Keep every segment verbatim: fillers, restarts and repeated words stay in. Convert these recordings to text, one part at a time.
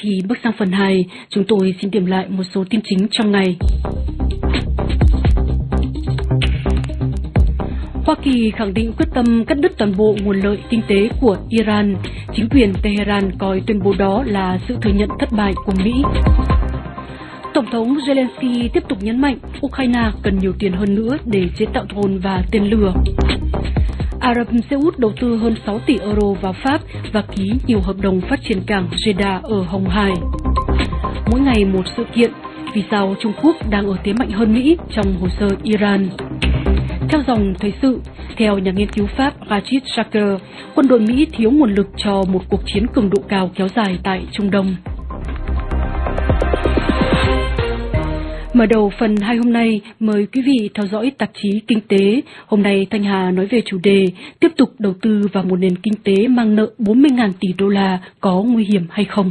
Trước khi bước sang phần hai, chúng tôi xin điểm lại một số tin chính trong ngày. Hoa Kỳ khẳng định quyết tâm cắt đứt toàn bộ nguồn lợi kinh tế của Iran. Chính quyền Tehran coi tuyên bố đó là sự thừa nhận thất bại của Mỹ. Tổng thống Zelensky tiếp tục nhấn mạnh Ukraine cần nhiều tiền hơn nữa để chế tạo drone và tên lửa. Ả Rập Xê Út đầu tư hơn sáu tỷ euro vào Pháp và ký nhiều hợp đồng phát triển cảng Jeddah ở Hồng Hải. Mỗi ngày một sự kiện, vì sao Trung Quốc đang ở thế mạnh hơn Mỹ trong hồ sơ Iran. Theo dòng thời sự, theo nhà nghiên cứu Pháp Rachid Shaker, quân đội Mỹ thiếu nguồn lực cho một cuộc chiến cường độ cao kéo dài tại Trung Đông. Mở đầu phần hai hôm nay, mời quý vị theo dõi tạp chí Kinh tế. Hôm nay Thanh Hà nói về chủ đề tiếp tục đầu tư vào một nền kinh tế mang nợ bốn mươi nghìn tỷ đô la có nguy hiểm hay không?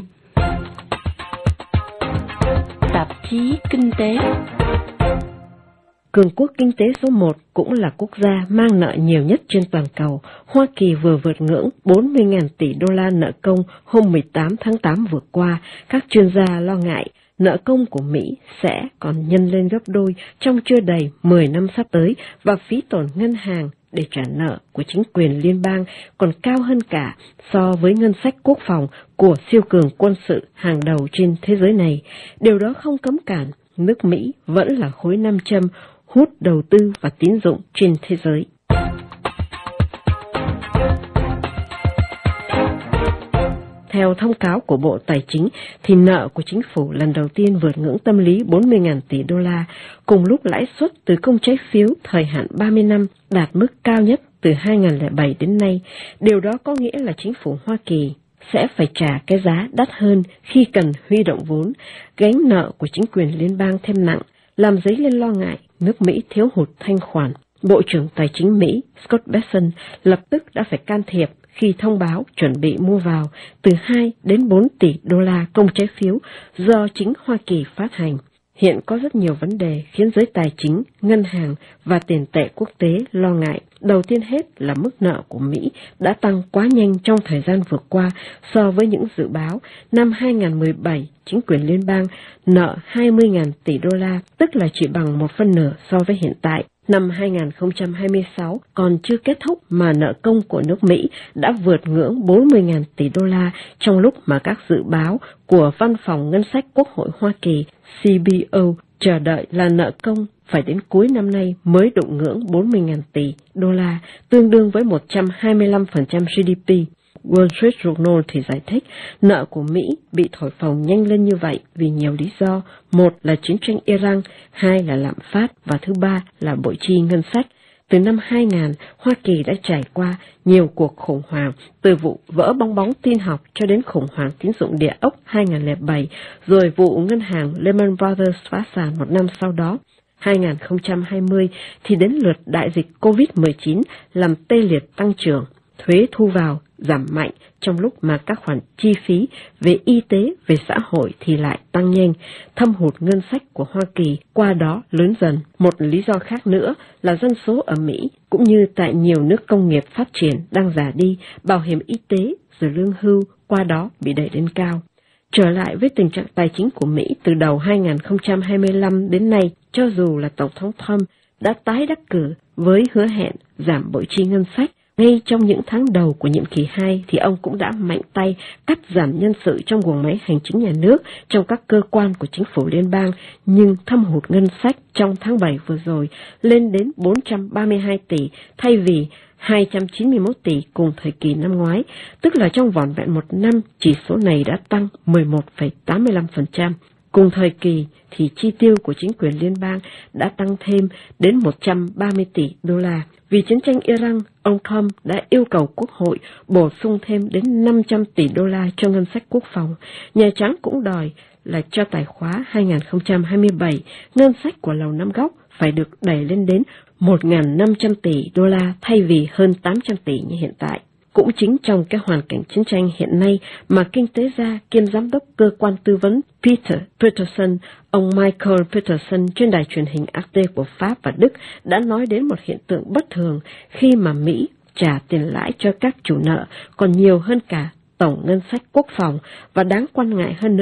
Tạp chí Kinh tế. Cường quốc kinh tế số một cũng là quốc gia mang nợ nhiều nhất trên toàn cầu. Hoa Kỳ vừa vượt ngưỡng bốn mươi nghìn tỷ đô la nợ công hôm mười tám tháng tám vừa qua. Các chuyên gia lo ngại nợ công của Mỹ sẽ còn nhân lên gấp đôi trong chưa đầy mười năm sắp tới, và phí tổn ngân hàng để trả nợ của chính quyền liên bang còn cao hơn cả so với ngân sách quốc phòng của siêu cường quân sự hàng đầu trên thế giới này. Điều đó không cấm cản nước Mỹ vẫn là khối nam châm hút đầu tư và tín dụng trên thế giới. Theo thông cáo của Bộ Tài chính, thì nợ của chính phủ lần đầu tiên vượt ngưỡng tâm lý bốn mươi nghìn tỷ đô la, cùng lúc lãi suất từ công trái phiếu thời hạn ba mươi năm đạt mức cao nhất từ hai nghìn không trăm lẻ bảy đến nay. Điều đó có nghĩa là chính phủ Hoa Kỳ sẽ phải trả cái giá đắt hơn khi cần huy động vốn. Gánh nợ của chính quyền liên bang thêm nặng, làm dấy lên lo ngại nước Mỹ thiếu hụt thanh khoản. Bộ trưởng Tài chính Mỹ Scott Bessent lập tức đã phải can thiệp khi thông báo chuẩn bị mua vào từ hai đến bốn tỷ đô la công trái phiếu do chính Hoa Kỳ phát hành. Hiện có rất nhiều vấn đề khiến giới tài chính, ngân hàng và tiền tệ quốc tế lo ngại. Đầu tiên hết là mức nợ của Mỹ đã tăng quá nhanh trong thời gian vừa qua so với những dự báo. Năm hai nghìn không trăm mười bảy, chính quyền liên bang nợ hai mươi nghìn tỷ đô la, tức là chỉ bằng một phân nửa so với hiện tại. Năm hai nghìn không trăm hai mươi sáu còn chưa kết thúc mà nợ công của nước Mỹ đã vượt ngưỡng bốn mươi nghìn tỷ đô la, trong lúc mà các dự báo của Văn phòng Ngân sách Quốc hội Hoa Kỳ C B O chờ đợi là nợ công phải đến cuối năm nay mới đụng ngưỡng bốn mươi nghìn tỷ đô la, tương đương với một trăm hai mươi lăm phần trăm G D P. Wall Street Journal thì giải thích nợ của Mỹ bị thổi phồng nhanh lên như vậy vì nhiều lý do. Một là chiến tranh Iran, hai là lạm phát và thứ ba là bội chi ngân sách. Từ năm hai nghìn, Hoa Kỳ đã trải qua nhiều cuộc khủng hoảng, từ vụ vỡ bong bóng tin học cho đến khủng hoảng tín dụng địa ốc hai nghìn không trăm lẻ bảy, rồi vụ ngân hàng Lehman Brothers phá sản một năm sau đó. hai nghìn không trăm hai mươi thì đến lượt đại dịch covid mười chín làm tê liệt tăng trưởng, thuế thu vào giảm mạnh, trong lúc mà các khoản chi phí về y tế, về xã hội thì lại tăng nhanh, thâm hụt ngân sách của Hoa Kỳ qua đó lớn dần. Một lý do khác nữa là dân số ở Mỹ cũng như tại nhiều nước công nghiệp phát triển đang già đi, bảo hiểm y tế rồi lương hưu qua đó bị đẩy lên cao. Trở lại với tình trạng tài chính của Mỹ từ đầu hai nghìn không trăm hai mươi lăm đến nay, cho dù là Tổng thống Trump đã tái đắc cử với hứa hẹn giảm bội chi ngân sách, ngay trong những tháng đầu của nhiệm kỳ hai thì ông cũng đã mạnh tay cắt giảm nhân sự trong guồng máy hành chính nhà nước, trong các cơ quan của chính phủ liên bang, nhưng thâm hụt ngân sách trong tháng bảy vừa rồi lên đến bốn trăm ba mươi hai tỷ thay vì hai trăm chín mươi mốt tỷ cùng thời kỳ năm ngoái, tức là trong vỏn vẹn một năm chỉ số này đã tăng mười một phẩy tám mươi lăm phần trăm. Cùng thời kỳ thì chi tiêu của chính quyền liên bang đã tăng thêm đến một trăm ba mươi tỷ đô la. Vì chiến tranh Iran, ông Trump đã yêu cầu Quốc hội bổ sung thêm đến năm trăm tỷ đô la cho ngân sách quốc phòng. Nhà Trắng cũng đòi là cho tài khóa hai nghìn không trăm hai mươi bảy, ngân sách của Lầu Năm Góc phải được đẩy lên đến một nghìn năm trăm tỷ đô la thay vì hơn tám trăm tỷ như hiện tại. Cũng chính trong cái hoàn cảnh chiến tranh hiện nay mà kinh tế gia kiêm giám đốc cơ quan tư vấn Peter Peterson, ông Michael Peterson trên đài truyền hình R T của Pháp và Đức đã nói đến một hiện tượng bất thường khi mà Mỹ trả tiền lãi cho các chủ nợ còn nhiều hơn cả tổng ngân sách quốc phòng, và đáng quan ngại hơn nữa